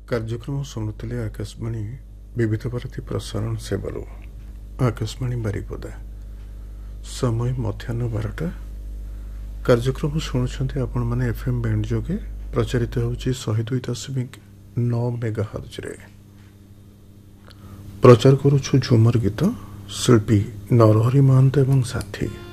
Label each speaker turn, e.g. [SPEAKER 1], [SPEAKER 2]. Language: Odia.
[SPEAKER 1] କାର୍ଯ୍ୟକ୍ରମ ଶୁଣୁଥିଲେ ଆକାଶବାଣୀ ବିବିଧ ଭାରତୀ ପ୍ରସାରଣ ସେବାରୁ ଆକାଶବାଣୀ ବାରିପଦା। ସମୟ ମଧ୍ୟାହ୍ନ 12ଟା। କାର୍ଯ୍ୟକ୍ରମ ଶୁଣୁଛନ୍ତି ଆପଣମାନେ FM ବ୍ୟାଣ୍ଡ ଯୋଗେ ପ୍ରଚାରିତ ହେଉଛି 102.9 ମେଗାହର୍ଜରେ। ପ୍ରଚାର କରୁଛୁ ଝୁମର ଗୀତ, ଶିଳ୍ପୀ ନରହରି ମହାନ୍ତ ଏବଂ ସାଥୀ।